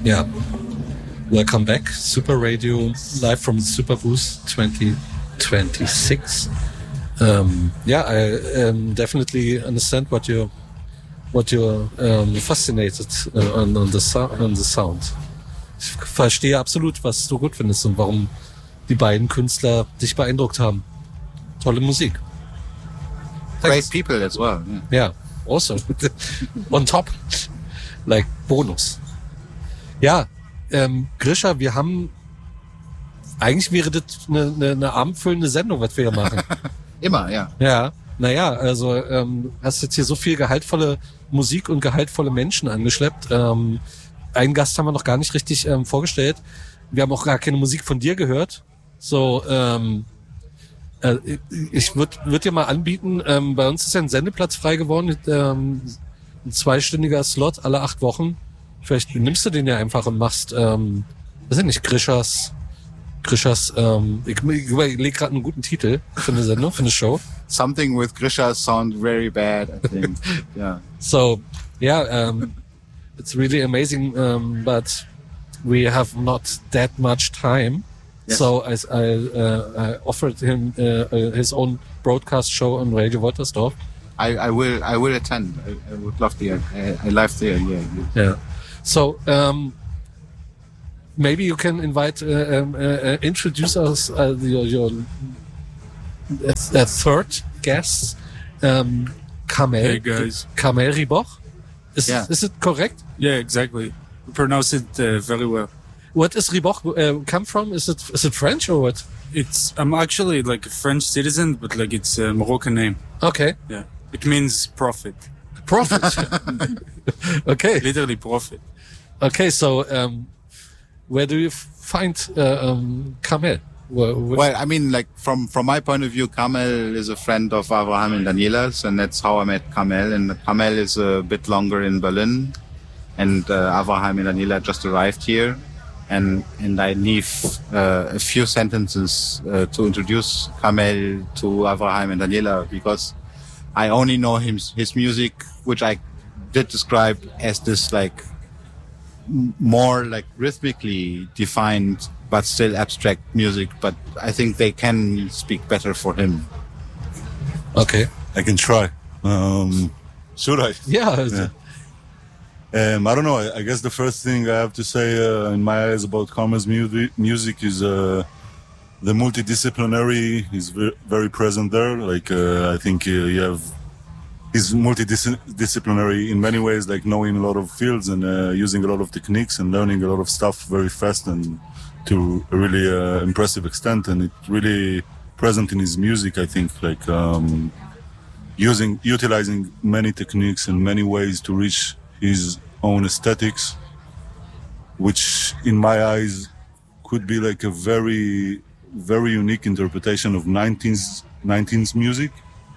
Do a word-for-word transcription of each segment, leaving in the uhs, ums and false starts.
Yeah. Welcome back. Super Radio, live from Super Booth twenty twenty-six. Um, yeah, I um, definitely understand what you're, what you're um, fascinated uh, on, on, the so- on the sound. Ich verstehe absolut, was du gut findest und warum die beiden Künstler dich beeindruckt haben. Tolle Musik. Thanks. Great people as well. Yeah, yeah, also. On top. Like Bonus. Ja, ähm, Grisha, wir haben, eigentlich wäre das eine, eine, eine abendfüllende Sendung, was wir hier machen. Immer, ja. Ja, naja, also ähm, hast jetzt hier so viel gehaltvolle Musik und gehaltvolle Menschen angeschleppt. Ähm, einen Gast haben wir noch gar nicht richtig ähm, vorgestellt. Wir haben auch gar keine Musik von dir gehört. So, ähm, äh, ich würde würd dir mal anbieten, ähm, bei uns ist ja ein Sendeplatz frei geworden, ähm, ein zweistündiger Slot alle acht Wochen. Vielleicht nimmst du den ja einfach und machst, ähm, weiß ich nicht, Grishas, Grishas, ähm, ich, ich überlege gerade einen guten Titel für eine Sendung, für eine Show. Something with Grisha sound very bad, I think. Yeah. So, yeah, um, it's really amazing, um, but we have not that much time. Yes. So I, I, uh, I offered him uh, his own broadcast show on Radio Woltersdorf. I, I will, I will attend. I, I would love to. I, I live there. Yeah. Yeah. So um, maybe you can invite, uh, um, uh, introduce us uh, your, your uh, third guest, um, Kamel. Hey guys. Kamel Riboch. Is yeah. is it correct? Yeah, exactly. You pronounce it uh, very well. What is Riboch uh, come from? Is it is it French or what? It's I'm actually like a French citizen, but like it's a Moroccan name. Okay. Yeah. It means prophet. Prophet. Okay. Literally prophet. Okay, so um, where do you find uh, um, Kamel? Where, where... Well, I mean, like from from my point of view, Kamel is a friend of Avraham and Daniela's, and that's how I met Kamel. And Kamel is a bit longer in Berlin, and uh, Avraham and Daniela just arrived here, and and I leave uh, a few sentences uh, to introduce Kamel to Avraham and Daniela, because I only know him, his music, which I did describe as this like m- more like rhythmically defined but still abstract music. But I think they can speak better for him. Okay. I can try. Um, should I? Yeah. yeah. Um, I don't know. I, I guess the first thing I have to say uh, in my eyes about Kamel's mu- music is uh, the multidisciplinary is very, very present there. Like uh, I think uh, you have he's multidisciplinary in many ways, like knowing a lot of fields and uh, using a lot of techniques and learning a lot of stuff very fast and to a really uh, impressive extent. And it's really present in his music. I think like um, using utilizing many techniques and many ways to reach his own aesthetics, which in my eyes could be like a very very unique interpretation of nineties nineties music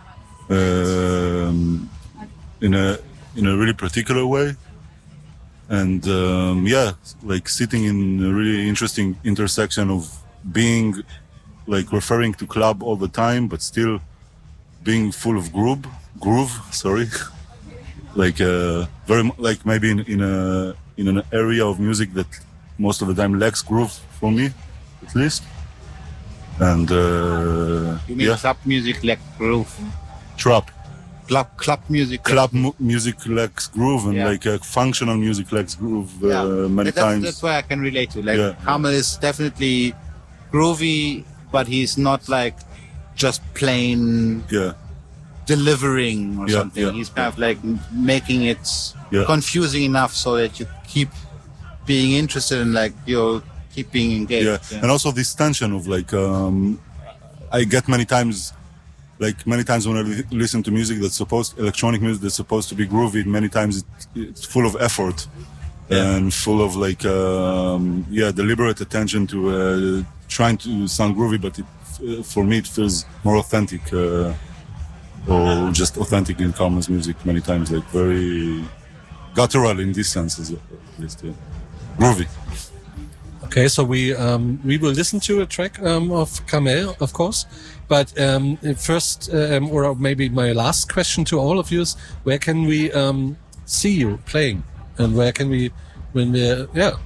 um, in a in a really particular way. And um, yeah, like sitting in a really interesting intersection of being like referring to club all the time, but still being full of groove, groove, sorry. like uh, very like maybe in, in a in an area of music that most of the time lacks groove for me, at least. And uh, You mean yeah, club music like groove? trap. Club club music. Club mu- music lacks groove, and Yeah. like uh, functional music lacks groove uh, Yeah. many that's, times. That's why I can relate to. Like Yeah. Kamel is definitely groovy, but he's not like just plain Yeah, delivering or Yeah, something. yeah. He's kind of like m- making it Yeah. confusing enough so that you keep being interested and like you're keep being engaged. yeah, and also this tension of like um, I get many times, like many times when I li- listen to music that's supposed electronic music that's supposed to be groovy. Many times it, it's full of effort Yeah. and full of like um, yeah deliberate attention to uh, trying to sound groovy, but it, uh, for me it feels more authentic. Uh, or just authentic in Kamel's music many times, like very guttural in this sense as well, at least, yeah. Groovy. Okay, so we um, we will listen to a track um, of Kamel, of course. But um, first, um, or maybe my last question to all of you is, where can we um, see you playing, and where can we, when we, yeah,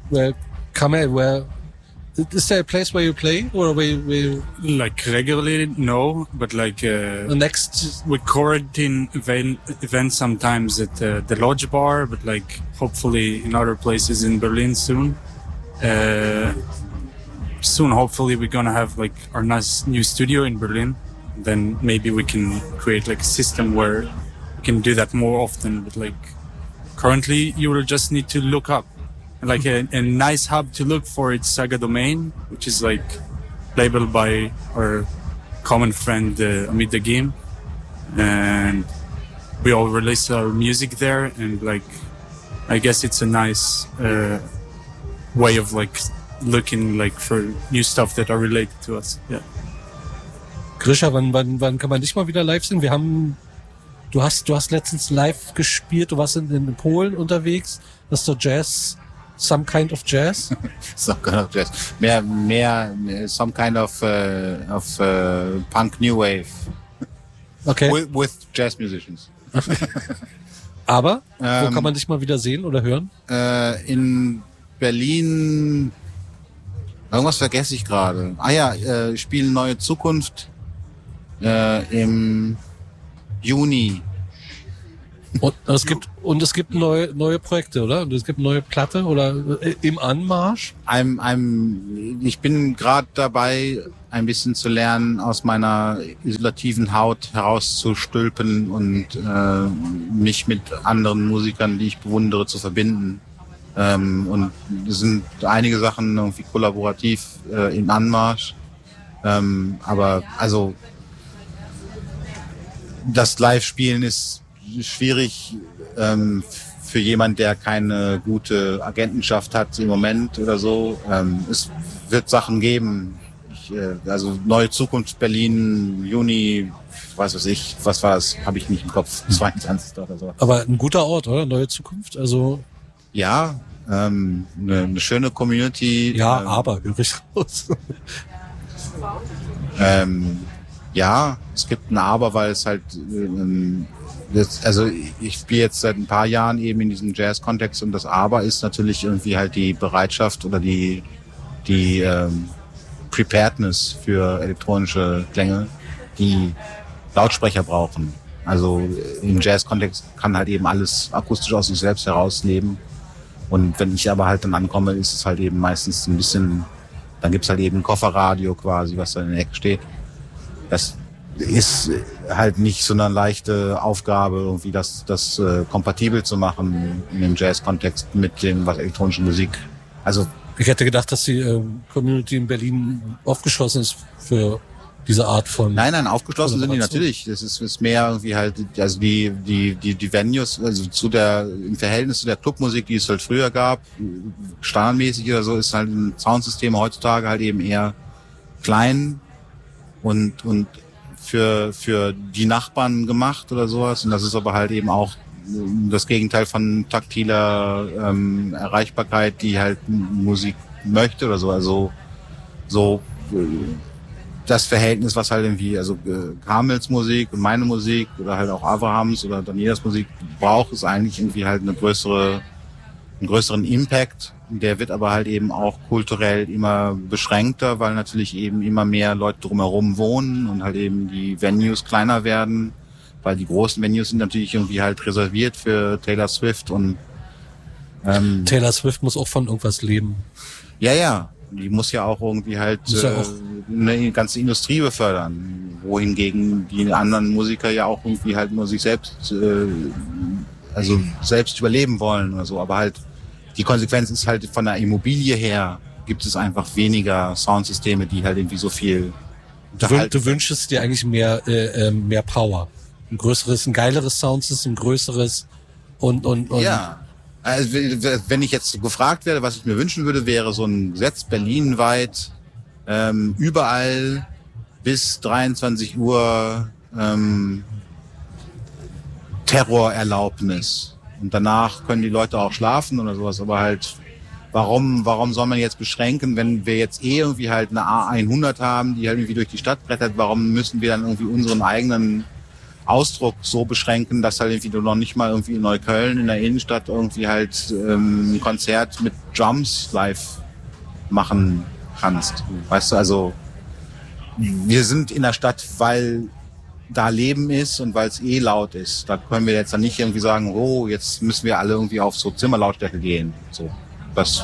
where Kamel, where is there a place where you play or where, where you, Like regularly, no, but like uh, the next? we quarantine event, events sometimes at uh, the Lodge Bar, but like hopefully in other places in Berlin soon. Uh, soon, hopefully, we're gonna have like our nice new studio in Berlin. Then maybe we can create like a system where we can do that more often. But like currently, you will just need to look up. Like a, a nice hub to look for it's Saga Domain, which is like labeled by our common friend uh, Amit Dagim, and we all release our music there. And like, I guess it's a nice uh, way of like looking like for new stuff that are related to us. Yeah. Grisha, wann, wann, wann kann man dich mal wieder live sehen? Wir haben, du hast, du hast letztens live gespielt. Du warst in, in Polen unterwegs. Das ist so Jazz. Some kind of jazz? Some kind of jazz. Mehr, mehr, some kind of, uh, of uh, punk new wave. Okay. With, with jazz musicians. Aber, Ähm, wo kann man dich mal wieder sehen oder hören? Äh, in Berlin, irgendwas vergesse ich gerade. Ah ja, äh, spielen Neue Zukunft äh, im Juni. Und es gibt, und es gibt neue, neue Projekte, oder? Und es gibt neue Platte oder äh, im Anmarsch? I'm, I'm, ich bin gerade dabei, ein bisschen zu lernen, aus meiner isolativen Haut herauszustülpen und äh, mich mit anderen Musikern, die ich bewundere, zu verbinden. Ähm, und es sind einige Sachen irgendwie kollaborativ äh, im Anmarsch. Ähm, aber also das Live-Spielen ist schwierig ähm, für jemand, der keine gute Agentenschaft hat im Moment oder so. Ähm, es wird Sachen geben. Ich, äh, also Neue Zukunft Berlin, Juni, was weiß ich, was war es, habe ich nicht im Kopf, zweiundzwanzigsten oder so. Aber ein guter Ort, oder? Neue Zukunft, also... Ja, ähm, eine, eine schöne Community. Ja, ähm, aber, höre ich raus. Ähm, ja, es gibt ein Aber, weil es halt, ähm, das, also ich spiele jetzt seit ein paar Jahren eben in diesem Jazz-Kontext und das Aber ist natürlich irgendwie halt die Bereitschaft oder die, die ähm, Preparedness für elektronische Klänge, die Lautsprecher brauchen. Also im Jazz-Kontext kann halt eben alles akustisch aus sich selbst herausleben. Und wenn ich aber halt dann ankomme, ist es halt eben meistens ein bisschen, dann gibt's halt eben ein Kofferradio quasi, was da in der Ecke steht. Das ist halt nicht so eine leichte Aufgabe, irgendwie das, das äh, kompatibel zu machen in dem Jazz-Kontext mit dem, was elektronische Musik. Also Ich hätte gedacht, dass die äh, Community in Berlin aufgeschlossen ist für diese Art von... Nein, nein, aufgeschlossen sind die Kollaboration. natürlich. Das ist, ist mehr irgendwie halt, also die, die, die, die Venues, also zu der, im Verhältnis zu der Clubmusik, die es halt früher gab, standardmäßig oder so, ist halt ein Soundsystem heutzutage halt eben eher klein und, und für, für die Nachbarn gemacht oder sowas. Und das ist aber halt eben auch das Gegenteil von taktiler ähm, Erreichbarkeit, die halt Musik möchte oder so. Also so äh, das Verhältnis, was halt irgendwie, also äh, Kamels Musik und meine Musik oder halt auch Avrahams oder Danielas Musik braucht, ist eigentlich irgendwie halt eine größere, einen größeren Impact. Der wird aber halt eben auch kulturell immer beschränkter, weil natürlich eben immer mehr Leute drumherum wohnen und halt eben die Venues kleiner werden, weil die großen Venues sind natürlich irgendwie halt reserviert für Taylor Swift und ähm, Taylor Swift muss auch von irgendwas leben. ja, ja. Die muss ja auch irgendwie halt Muss ja äh, auch. eine ganze Industrie befördern, wohingegen die anderen Musiker ja auch irgendwie halt nur sich selbst, äh, also selbst überleben wollen oder so. Aber halt die Konsequenz ist halt von der Immobilie her gibt es einfach weniger Soundsysteme, die halt irgendwie so viel Du, wün unterhalten. du wünschst dir eigentlich mehr, äh, äh, mehr Power. Ein größeres, ein geileres Soundsystem, ein größeres und, und, und. Ja. Also wenn ich jetzt gefragt werde, was ich mir wünschen würde, wäre so ein Gesetz berlinweit, ähm, überall bis dreiundzwanzig Uhr ähm, Terrorerlaubnis. Und danach können die Leute auch schlafen oder sowas. Aber halt, warum, warum soll man jetzt beschränken, wenn wir jetzt eh irgendwie halt eine A hundert haben, die halt irgendwie durch die Stadt brettert, warum müssen wir dann irgendwie unseren eigenen Ausdruck so beschränken, dass halt irgendwie du noch nicht mal irgendwie in Neukölln in der Innenstadt irgendwie halt ähm, ein Konzert mit Drums live machen kannst. Weißt du, also wir sind in der Stadt, weil da Leben ist und weil es eh laut ist. Da können wir jetzt dann nicht irgendwie sagen, oh, jetzt müssen wir alle irgendwie auf so Zimmerlautstärke gehen. So, das.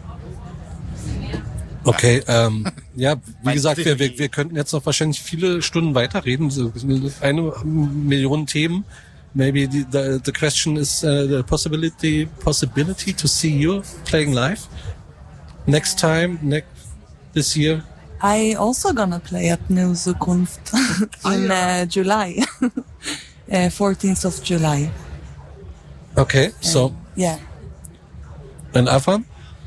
Okay, ähm, ja, wie gesagt, wir, wir, wir könnten jetzt noch wahrscheinlich viele Stunden weiterreden. So eine Million Themen. Maybe the, the, the question is uh, the possibility possibility to see you playing live next time, next this year. I also gonna play at New Zukunft in uh, July, uh, fourteenth of July. Okay, so um, yeah. And Avram?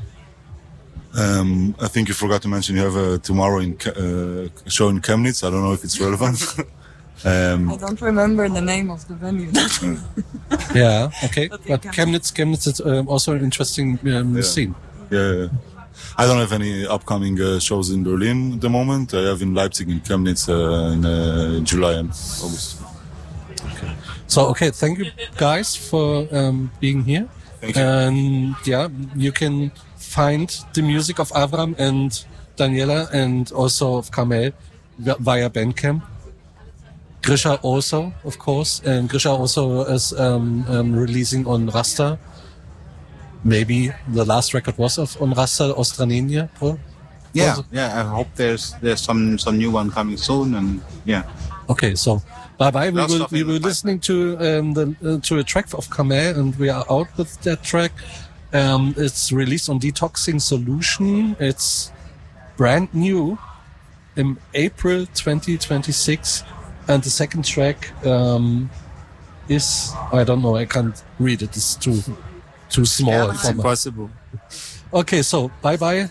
Um, I think you forgot to mention you have a tomorrow in uh, show in Chemnitz. I don't know if it's relevant. um, I don't remember the name of the venue. Yeah, okay. But But Chemnitz. Chemnitz, Chemnitz is um, also an interesting um, Yeah. scene. yeah, yeah. I don't have any upcoming uh, shows in Berlin at the moment. I have in Leipzig and Chemnitz uh, in uh, July and August. So, okay, thank you guys for um, being here. Thank you. And yeah, you can find the music of Avram and Daniela and also of Kamel via Bandcamp. Grisha also, of course, and Grisha also is um, um, releasing on Rasta. Maybe the last record was of on Rasta Ostranenia. Or? Yeah, Also- yeah. I hope there's there's some some new one coming soon, and yeah. Okay, so bye bye. We Lots will of we in were the listening to um, the uh, to a track of Kamel, and we are out with that track. Um, it's released on Detoxing Solution. It's brand new in April twenty twenty-six, and the second track um, is I don't know. I can't read it. It's too too small. Yeah, It's for my- impossible. Okay, so bye bye.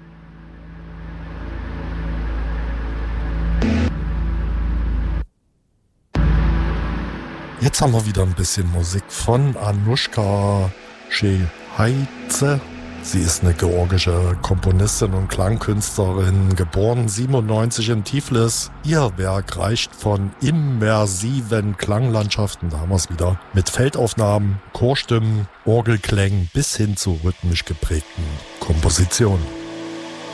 Jetzt haben wir wieder ein bisschen Musik von Anushka Sheheidze. Sie ist eine georgische Komponistin und Klangkünstlerin, geboren siebenundneunzig in Tiflis. Ihr Werk reicht von immersiven Klanglandschaften, da haben wir es wieder, mit Feldaufnahmen, Chorstimmen, Orgelklängen bis hin zu rhythmisch geprägten Kompositionen.